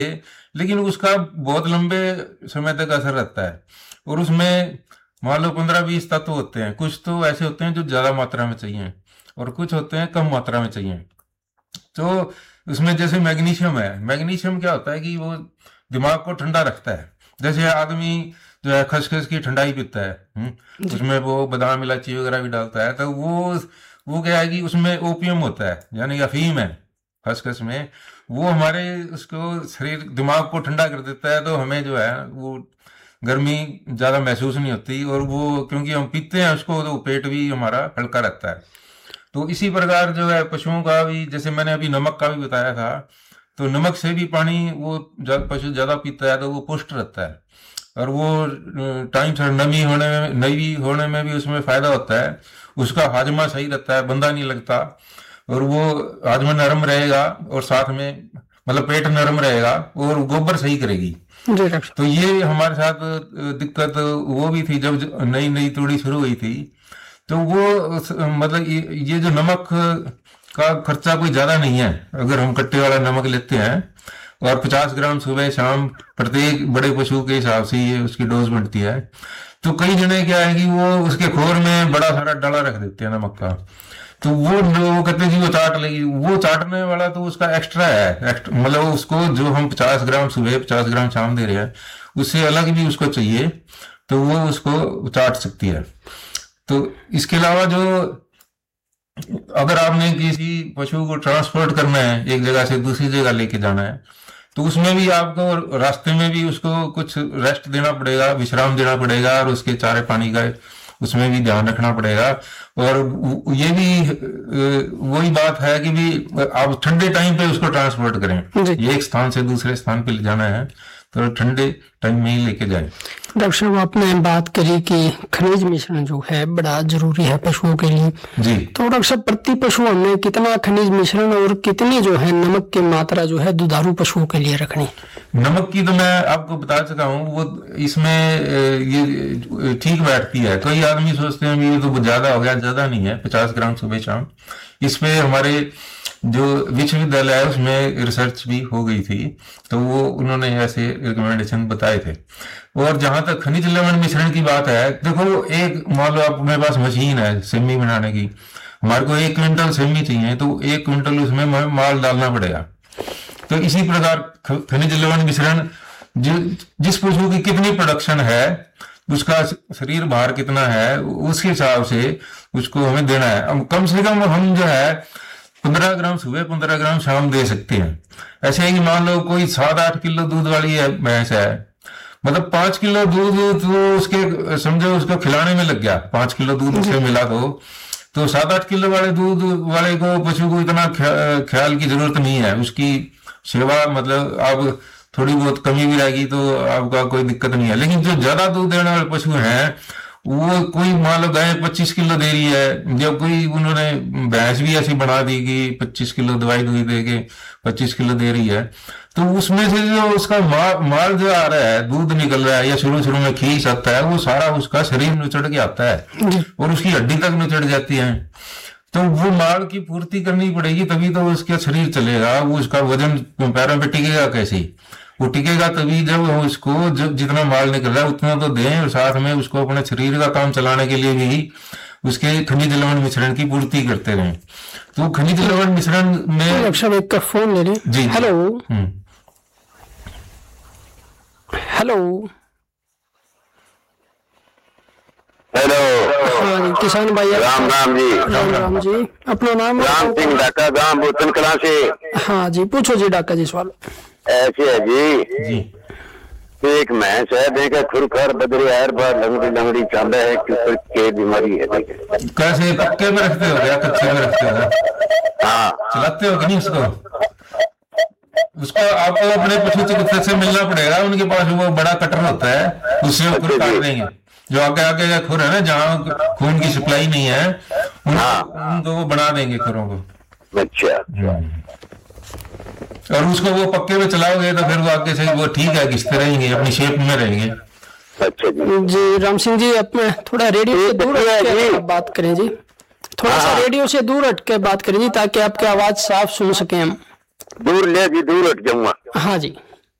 लेकिन उसका बहुत लंबे समय तक असर रहता है। और उसमें मान लो 15-20 तत्व होते हैं, कुछ तो ऐसे होते हैं जो ज्यादा मात्रा में चाहिए और कुछ होते हैं कम मात्रा में चाहिए। तो उसमें जैसे मैग्नीशियम है, मैग्नीशियम क्या होता है कि वो दिमाग को ठंडा रखता है। जैसे आदमी जो है खसखस की ठंडाई पीता है, जी। उसमें वो बादाम इलायची वगैरह भी डालता है, तो वो क्या है कि उसमें ओपियम होता है, यानी अफीम है खसखस में। वो हमारे उसको शरीर दिमाग को ठंडा कर देता है, तो हमें जो है वो गर्मी ज़्यादा महसूस नहीं होती। और वो क्योंकि हम पीते हैं उसको, तो पेट भी हमारा हल्का रहता है। तो इसी प्रकार जो है पशुओं का भी, जैसे मैंने अभी नमक का भी बताया था, तो नमक से भी पानी वो पशु ज़्यादा पीता है तो वो पुष्ट रहता है। और वो टाइम से नमी होने में भी उसमें फायदा होता है। उसका हाजमा सही रहता है, बंदा नहीं लगता, और वो हाजमा नरम रहेगा, और साथ में मतलब पेट नरम रहेगा और गोबर सही करेगी। जी डॉक्टर तो ये हमारे साथ दिक्कत वो भी थी जब नई नई तूड़ी शुरू हुई थी। तो वो मतलब ये जो नमक का खर्चा कोई ज्यादा नहीं है। अगर हम कट्टे वाला नमक लेते हैं और 50 ग्राम सुबह शाम प्रत्येक बड़े पशु के हिसाब से ये उसकी डोज बनती है। तो कई जने क्या है कि वो उसके खोर में बड़ा सारा डला रख देते हैं नमक का, तो वो कहते हैं कि वो चाट लेगी। वो चाटने वाला तो उसका एक्स्ट्रा है, मतलब उसको जो हम 50 ग्राम सुबह 50 ग्राम शाम दे रहे हैं, उससे अलग भी उसको चाहिए, तो वो उसको चाट सकती है। तो इसके अलावा जो अगर आपने किसी पशु को ट्रांसपोर्ट करना है, एक जगह से दूसरी जगह लेके जाना है, तो उसमें भी आपको रास्ते में भी उसको कुछ रेस्ट देना पड़ेगा, विश्राम देना पड़ेगा, और उसके चारे पानी का उसमें भी ध्यान रखना पड़ेगा। और ये भी वही बात है कि भी आप ठंडे टाइम पे उसको ट्रांसपोर्ट करें। जी। ये एक स्थान से दूसरे स्थान पे ले जाना है तो ठंडे टाइम में ही लेके जाए। डॉक्टर साहब आपने बात करी कि खनिज मिश्रण जो है बड़ा जरूरी है पशुओं के लिए। जी। तो डॉक्टर साहब प्रति पशु हमें कितना खनिज मिश्रण और कितनी जो है नमक की मात्रा जो है दुधारू पशुओं के लिए रखनी? नमक की तो मैं आपको बता चुका हूँ, वो इसमें ये ठीक बैठती है। कई आदमी सोचते हैं भी ये तो ज्यादा हो गया, ज्यादा नहीं है, 50 ग्राम सुबह शाम। इस पे हमारे जो विश्वविद्यालय है उसमें रिसर्च भी हो गई थी, तो वो उन्होंने ऐसे रिकमेंडेशन बताए थे। और जहां तक खनिज लवण मिश्रण की बात है, देखो एक मान लो आप मेरे पास मशीन है सेमी बनाने की, हमारे को 1 क्विंटल सेमी चाहिए, तो 1 क्विंटल उसमें माल डालना पड़ेगा। तो इसी प्रकार खनिज लवण मिश्रण जिस पशु की कितनी प्रोडक्शन है, उसका शरीर भार कितना है, उसके हिसाब से उसको हमें देना है। अब कम से कम हम जो है 15 ग्राम सुबह 15 ग्राम शाम दे सकते हैं। ऐसे ही मान लो कोई 7-8 किलो दूध वाली है भैंस है, मतलब 5 किलो दूध तो उसके समझो उसको खिलाने में लग गया, 5 किलो दूध उससे मिला, तो 7-8 किलो वाले दूध वाले को पशु को इतना ख्याल की जरूरत नहीं है। उसकी सेवा मतलब आप थोड़ी बहुत कमी भी रहेगी तो आपका कोई दिक्कत नहीं है। लेकिन जो ज्यादा दूध देने वाले पशु हैं, वो कोई मान लो गाय 25 किलो दे रही है, जब कोई उन्होंने भैंस भी ऐसी बना दी कि 25 किलो दवाई दूध दे के 25 किलो दे रही है, तो उसमें से जो उसका माल जो आ रहा है, दूध निकल रहा है या शुरू शुरू में खींच आता है, वो सारा उसका शरीर निचड़ के आता है और उसकी हड्डी तक निचड़ जाती है। तो वो माल की पूर्ति करनी पड़ेगी, तभी तो उसका शरीर चलेगा। वो उसका वजन पैरों पे टिकेगा कैसे? वो टिकेगा तभी जब उसको जितना माल निकल रहा है उतना तो दें, और साथ में उसको अपने शरीर का काम चलाने के लिए भी उसके खनिज लवण मिश्रण की पूर्ति करते रहें। तो खनिज लवण मिश्रण में अक्सर एक का फोन ले लें। जी। Hello hello hello. हाँ जी किसान भाई राम राम जी। राम जी अपना नाम? राम सिंह ढाका, गांव भूतन कला से। हाँ जी पूछो जी ढाका जी सवाल। ऐसे है जी, जी। एक भैंस है, देखे खुरखर बदरे यार, बार लंगड़ी लंगड़ी चांदा है कि के बीमारी है। कैसे पक्के में रखते हो या कच्चे में रखते हो? हाँ चलाते हो कि नहीं उसको? उसको आपको अपने पशु चिकित्सक से मिलना पड़ेगा, उनके पास वो बड़ा कटर होता है, उससे वो खुर काट देंगे। जो आगे आगे का खुर है ना, जहाँ खून की सप्लाई नहीं है, उनको वो बना देंगे खुरों को। अच्छा। और उसको वो पक्के में चलाओगे तो फिर वो आगे से वो ठीक है, घिसते रहेंगे, अपनी शेप में रहेंगे। अच्छा जी राम सिंह जी अपने थोड़ा रेडियो से दूर हट के बात करें जी, थोड़ा सा रेडियो से दूर हट के बात करें जी, ताकि आपकी आवाज साफ सुन सके हम। दूर ले जी, दूर हट जाऊंगा। हाँ जी।